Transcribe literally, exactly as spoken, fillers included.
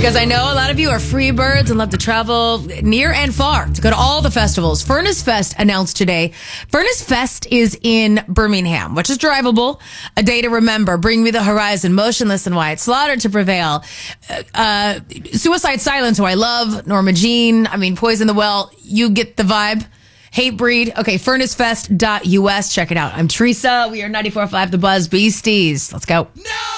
Because I know a lot of you are free birds and love to travel near and far to go to all the festivals. Furnace Fest announced today. Furnace Fest is in Birmingham, which is drivable. A day to remember. Bring Me the Horizon, Motionless in White, Slaughter to Prevail, uh, Suicide Silence, who I love, Norma Jean, I mean, Poison the Well. You get the vibe. Hatebreed. Okay, furnace fest dot U S. Check it out. I'm Teresa. We are ninety-four point five The Buzz Beasties. Let's go. No!